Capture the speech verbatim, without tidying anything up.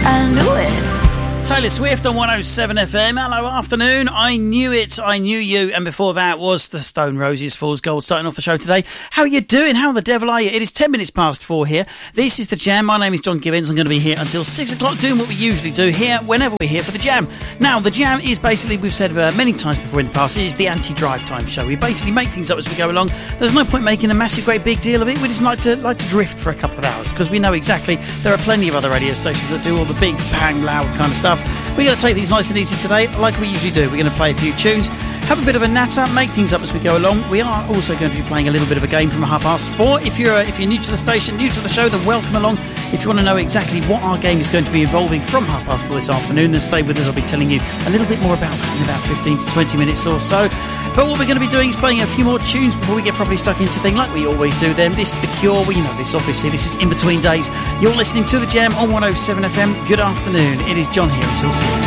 I knew it. Taylor Swift on one oh seven F M. Hello, afternoon. I knew it. I knew you. And before that was the Stone Roses, Fool's Gold, starting off the show today. How are you doing? How the devil are you? It is ten minutes past four here. This is the Jam. My name is John Gibbons. I'm going to be here until six o'clock doing what we usually do here whenever we're here for the Jam. Now, the Jam is basically, we've said uh, many times before in the past, it is the anti-drive time show. We basically make things up as we go along. There's no point making a massive, great big deal of it. We just like to like to drift for a couple of hours because we know exactly there are plenty of other radio stations that do all the big, bang, loud kind of stuff. We're going to take these nice and easy today, like we usually do. We're going to play a few tunes, have a bit of a natter, make things up as we go along. We are also going to be playing a little bit of a game from half past four. If you're uh, if you're new to the station, new to the show, then welcome along. If you want to know exactly what our game is going to be involving from half past four this afternoon, then stay with us. I'll be telling you a little bit more about that in about fifteen to twenty minutes or so. But what we're going to be doing is playing a few more tunes before we get properly stuck into things like we always do. Then this is The Cure. Well, you know this, obviously. This is In Between Days. You're listening to The Jam on one oh seven F M. Good afternoon. It is John here until six.